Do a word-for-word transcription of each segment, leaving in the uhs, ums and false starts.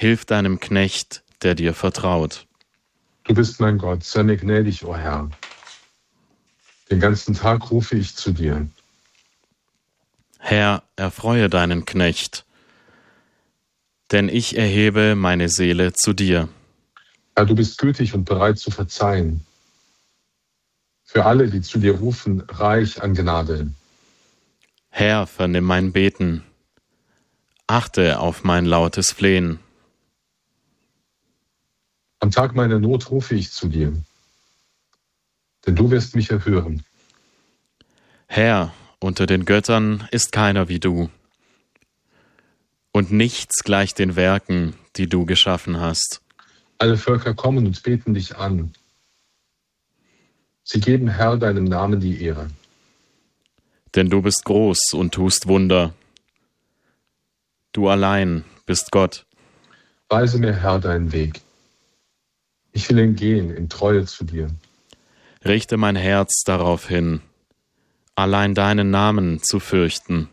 Hilf deinem Knecht, der dir vertraut. Du bist mein Gott, sei mir gnädig, o Herr. Den ganzen Tag rufe ich zu dir. Herr, erfreue deinen Knecht, denn ich erhebe meine Seele zu dir. Herr, du bist gütig und bereit zu verzeihen. Für alle, die zu dir rufen, reich an Gnade. Herr, vernimm mein Beten. Achte auf mein lautes Flehen. Am Tag meiner Not rufe ich zu dir, denn du wirst mich erhören. Herr, unter den Göttern ist keiner wie du, und nichts gleicht den Werken, die du geschaffen hast. Alle Völker kommen und beten dich an. Sie geben, Herr, deinem Namen die Ehre. Denn du bist groß und tust Wunder. Du allein bist Gott. Weise mir, Herr, deinen Weg. Ich will ihn gehen in Treue zu dir. Richte mein Herz darauf hin, allein deinen Namen zu fürchten.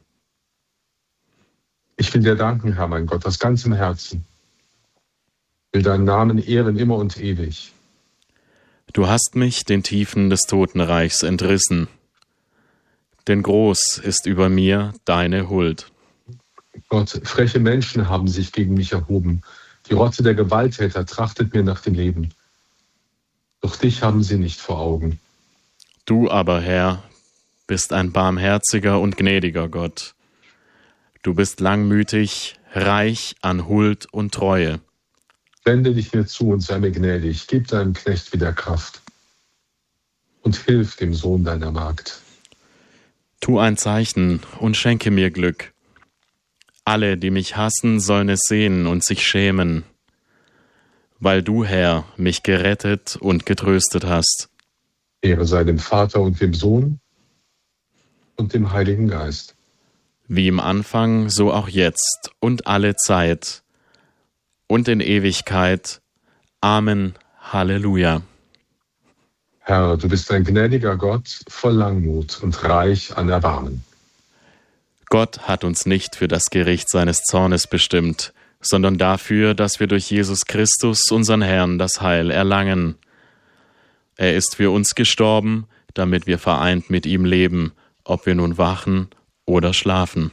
Ich will dir danken, Herr, mein Gott, aus ganzem Herzen. Ich will deinen Namen ehren immer und ewig. Du hast mich den Tiefen des Totenreichs entrissen, denn groß ist über mir deine Huld. Gott, freche Menschen haben sich gegen mich erhoben. Die Rotte der Gewalttäter trachtet mir nach dem Leben. Doch dich haben sie nicht vor Augen. Du aber, Herr, bist ein barmherziger und gnädiger Gott. Du bist langmütig, reich an Huld und Treue. Wende dich mir zu und sei mir gnädig. Gib deinem Knecht wieder Kraft und hilf dem Sohn deiner Magd. Tu ein Zeichen und schenke mir Glück. Alle, die mich hassen, sollen es sehen und sich schämen, weil du, Herr, mich gerettet und getröstet hast. Ehre sei dem Vater und dem Sohn und dem Heiligen Geist. Wie im Anfang, so auch jetzt und alle Zeit und in Ewigkeit. Amen. Halleluja. Herr, du bist ein gnädiger Gott, voll Langmut und reich an Erbarmen. Gott hat uns nicht für das Gericht seines Zornes bestimmt, sondern dafür, dass wir durch Jesus Christus, unseren Herrn, das Heil erlangen. Er ist für uns gestorben, damit wir vereint mit ihm leben, ob wir nun wachen oder schlafen.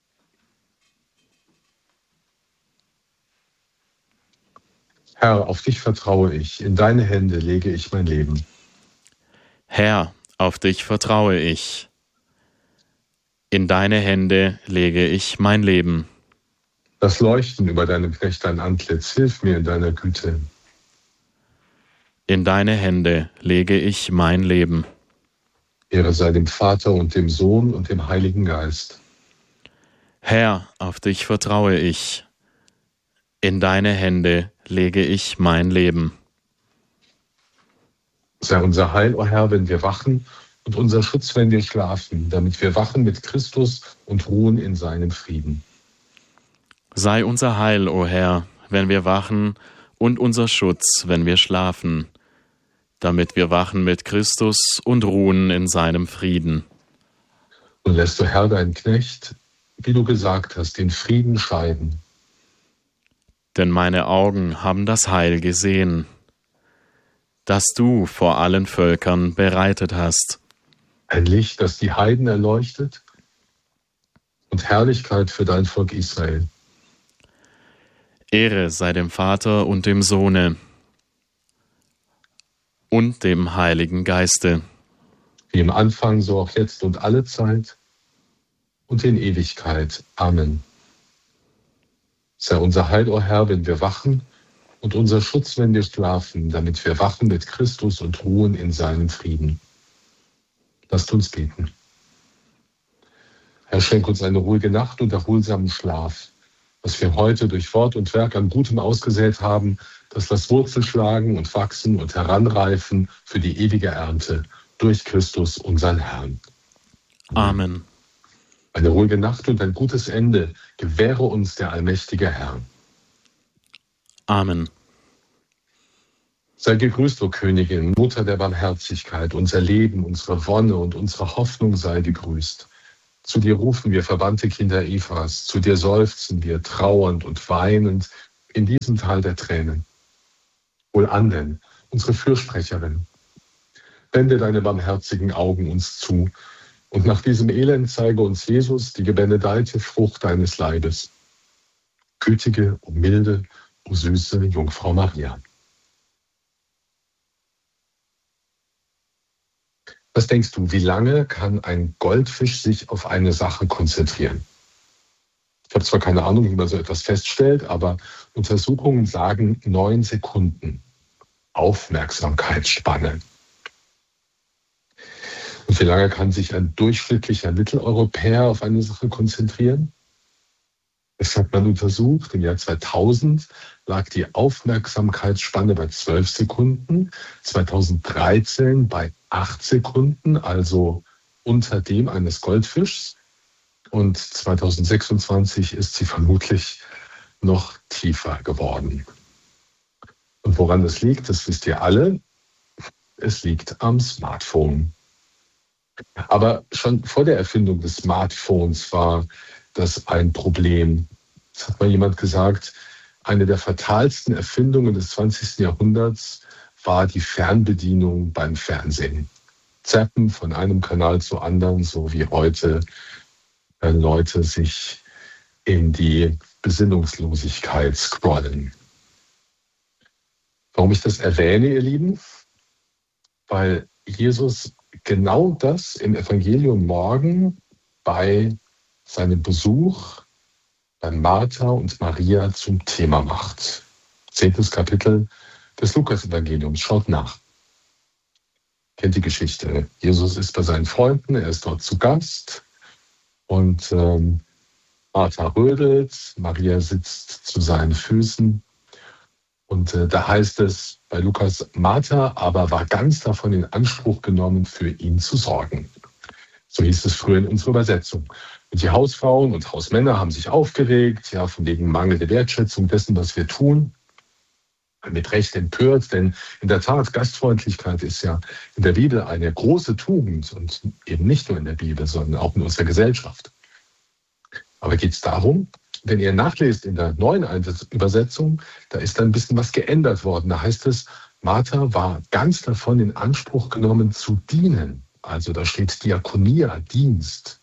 Herr, auf dich vertraue ich, in deine Hände lege ich mein Leben. Herr, auf dich vertraue ich. In deine Hände lege ich mein Leben. Das Leuchten über deinem Knecht dein Antlitz, hilf mir in deiner Güte. In deine Hände lege ich mein Leben. Ehre sei dem Vater und dem Sohn und dem Heiligen Geist. Herr, auf dich vertraue ich. In deine Hände lege ich mein Leben. Sei unser Heil, o Herr, wenn wir wachen, und unser Schutz, wenn wir schlafen, damit wir wachen mit Christus und ruhen in seinem Frieden. Sei unser Heil, o Herr, wenn wir wachen, und unser Schutz, wenn wir schlafen, damit wir wachen mit Christus und ruhen in seinem Frieden. Und lässt du, Herr, deinen Knecht, wie du gesagt hast, den Frieden scheiden. Denn meine Augen haben das Heil gesehen, das du vor allen Völkern bereitet hast. Ein Licht, das die Heiden erleuchtet und Herrlichkeit für dein Volk Israel. Ehre sei dem Vater und dem Sohne und dem Heiligen Geiste. Wie im Anfang, so auch jetzt und alle Zeit und in Ewigkeit. Amen. Sei unser Heil, o Herr, wenn wir wachen, und unser Schutz, wenn wir schlafen, damit wir wachen mit Christus und ruhen in seinem Frieden. Lasst uns beten. Herr, schenk uns eine ruhige Nacht und erholsamen Schlaf. Was wir heute durch Wort und Werk an Gutem ausgesät haben, das lass Wurzel schlagen und wachsen und heranreifen für die ewige Ernte durch Christus, unseren Herrn. Amen. Eine ruhige Nacht und ein gutes Ende gewähre uns der allmächtige Herr. Amen. Sei gegrüßt, o Königin, Mutter der Barmherzigkeit. Unser Leben, unsere Wonne und unsere Hoffnung sei gegrüßt. Zu dir rufen wir, verbannte Kinder Evas. Zu dir seufzen wir, trauernd und weinend, in diesem Tal der Tränen. Wohlan denn, unsere Fürsprecherin. Wende deine barmherzigen Augen uns zu und nach diesem Elend zeige uns Jesus, die gebenedeite Frucht deines Leibes. Gütige, o milde, o süße Jungfrau Maria. Was denkst du, wie lange kann ein Goldfisch sich auf eine Sache konzentrieren? Ich habe zwar keine Ahnung, wie man so etwas feststellt, aber Untersuchungen sagen neun Sekunden Aufmerksamkeitsspanne. Und wie lange kann sich ein durchschnittlicher Mitteleuropäer auf eine Sache konzentrieren? Das hat man untersucht. Im Jahr zweitausend lag die Aufmerksamkeitsspanne bei zwölf Sekunden, zweitausenddreizehn bei acht Sekunden, also unter dem eines Goldfischs. Und zweitausendsechsundzwanzig ist sie vermutlich noch tiefer geworden. Und woran das liegt, das wisst ihr alle. Es liegt am Smartphone. Aber schon vor der Erfindung des Smartphones war das ein Problem. Es hat mal jemand gesagt, eine der fatalsten Erfindungen des zwanzigsten Jahrhunderts war die Fernbedienung beim Fernsehen. Zappen von einem Kanal zu anderen, so wie heute äh, Leute sich in die Besinnungslosigkeit scrollen. Warum ich das erwähne, ihr Lieben? Weil Jesus genau das im Evangelium morgen bei seinem Besuch bei Martha und Maria zum Thema macht. Zehntes Kapitel des Lukas-Evangeliums. Schaut nach. Kennt die Geschichte. Jesus ist bei seinen Freunden, er ist dort zu Gast und ähm, Martha rödelt, Maria sitzt zu seinen Füßen und äh, da heißt es bei Lukas, Martha aber war ganz davon in Anspruch genommen, für ihn zu sorgen. So hieß es früher in unserer Übersetzung. Und die Hausfrauen und Hausmänner haben sich aufgeregt, ja, von wegen mangelnde Wertschätzung dessen, was wir tun. Mit Recht empört, denn in der Tat, Gastfreundlichkeit ist ja in der Bibel eine große Tugend und eben nicht nur in der Bibel, sondern auch in unserer Gesellschaft. Aber geht es darum, wenn ihr nachlest in der neuen Übersetzung, da ist da ein bisschen was geändert worden. Da heißt es, Martha war ganz davon in Anspruch genommen zu dienen. Also da steht Diakonia, Dienst.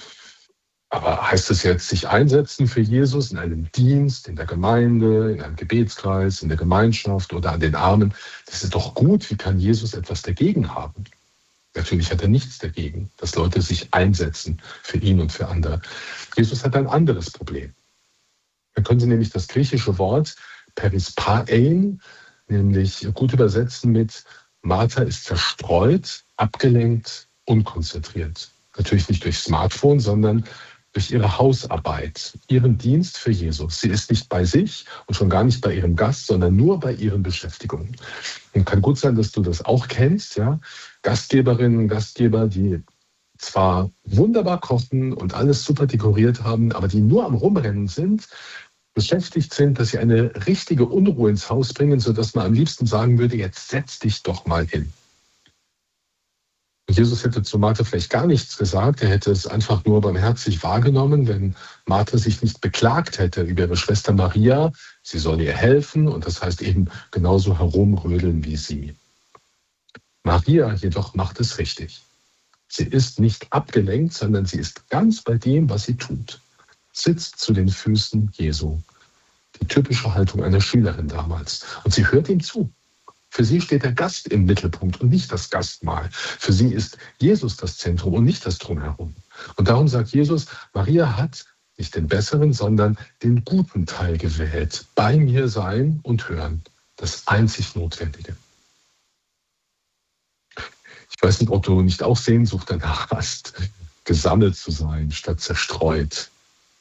Aber heißt es jetzt, sich einsetzen für Jesus in einem Dienst, in der Gemeinde, in einem Gebetskreis, in der Gemeinschaft oder an den Armen? Das ist doch gut. Wie kann Jesus etwas dagegen haben? Natürlich hat er nichts dagegen, dass Leute sich einsetzen für ihn und für andere. Jesus hat ein anderes Problem. Da können Sie nämlich das griechische Wort perispaein, nämlich gut übersetzen mit Martha ist zerstreut, abgelenkt, unkonzentriert. Natürlich nicht durch Smartphone, sondern durch ihre Hausarbeit, ihren Dienst für Jesus. Sie ist nicht bei sich und schon gar nicht bei ihrem Gast, sondern nur bei ihren Beschäftigungen. Und kann gut sein, dass du das auch kennst, ja. Gastgeberinnen, Gastgeber, die zwar wunderbar kochen und alles super dekoriert haben, aber die nur am Rumrennen sind, beschäftigt sind, dass sie eine richtige Unruhe ins Haus bringen, sodass man am liebsten sagen würde, jetzt setz dich doch mal hin. Und Jesus hätte zu Martha vielleicht gar nichts gesagt, er hätte es einfach nur barmherzig wahrgenommen, wenn Martha sich nicht beklagt hätte über ihre Schwester Maria, sie soll ihr helfen und das heißt eben genauso herumrödeln wie sie. Maria jedoch macht es richtig. Sie ist nicht abgelenkt, sondern sie ist ganz bei dem, was sie tut. Sitzt zu den Füßen Jesu. Die typische Haltung einer Schülerin damals. Und sie hört ihm zu. Für sie steht der Gast im Mittelpunkt und nicht das Gastmahl. Für sie ist Jesus das Zentrum und nicht das Drumherum. Und darum sagt Jesus, Maria hat nicht den besseren, sondern den guten Teil gewählt. Bei mir sein und hören. Das einzig Notwendige. Ich weiß nicht, ob du nicht auch Sehnsucht danach hast, gesammelt zu sein, statt zerstreut.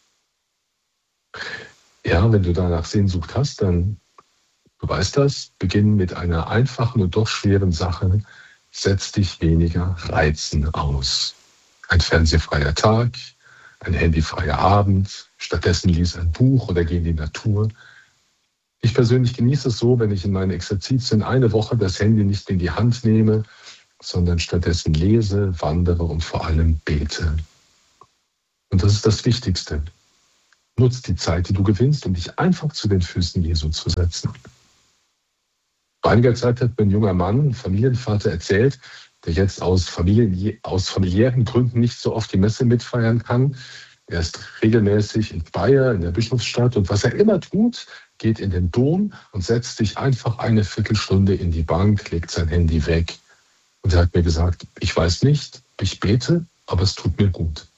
Ja, wenn du danach Sehnsucht hast, dann, du weißt das, beginn mit einer einfachen und doch schweren Sache, setz dich weniger Reizen aus. Ein fernsehfreier Tag, ein handyfreier Abend, stattdessen lies ein Buch oder geh in die Natur. Ich persönlich genieße es so, wenn ich in meinen Exerzitien eine Woche das Handy nicht in die Hand nehme, sondern stattdessen lese, wandere und vor allem bete. Und das ist das Wichtigste. Nutz die Zeit, die du gewinnst, um dich einfach zu den Füßen Jesu zu setzen. Vor einiger Zeit hat mir ein junger Mann, ein Familienvater, erzählt, der jetzt aus, Familien, aus familiären Gründen nicht so oft die Messe mitfeiern kann. Er ist regelmäßig in Speyer, in der Bischofsstadt, und was er immer tut, geht in den Dom und setzt sich einfach eine Viertelstunde in die Bank, legt sein Handy weg. Und er hat mir gesagt, ich weiß nicht, ich bete, aber es tut mir gut.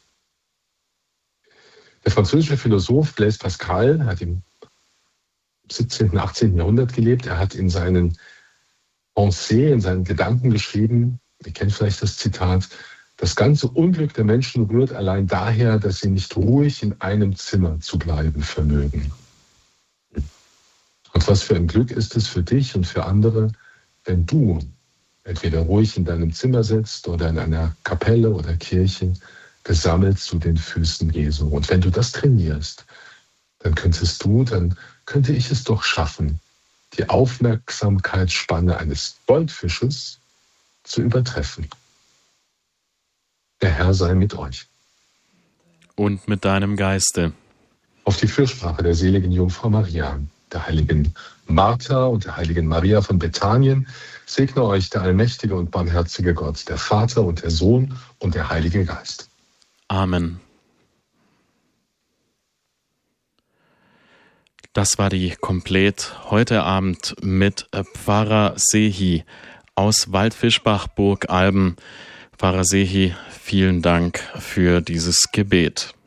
Der französische Philosoph Blaise Pascal hat im siebzehnten, achtzehnten Jahrhundert gelebt. Er hat in seinen Pensées, in seinen Gedanken geschrieben, ihr kennt vielleicht das Zitat, das ganze Unglück der Menschen rührt allein daher, dass sie nicht ruhig in einem Zimmer zu bleiben vermögen. Und was für ein Glück ist es für dich und für andere, wenn du entweder ruhig in deinem Zimmer sitzt oder in einer Kapelle oder Kirche, gesammelt zu den Füßen Jesu. Und wenn du das trainierst, dann könntest du, dann könnte ich es doch schaffen, die Aufmerksamkeitsspanne eines Goldfisches zu übertreffen. Der Herr sei mit euch. Und mit deinem Geiste. Auf die Fürsprache der seligen Jungfrau Maria, der heiligen Martha und der heiligen Maria von Bethanien, segne euch der allmächtige und barmherzige Gott, der Vater und der Sohn und der Heilige Geist. Amen. Das war die Komplett heute Abend mit Pfarrer Sehi aus Waldfischbach, Burg Alben. Pfarrer Sehi, vielen Dank für dieses Gebet.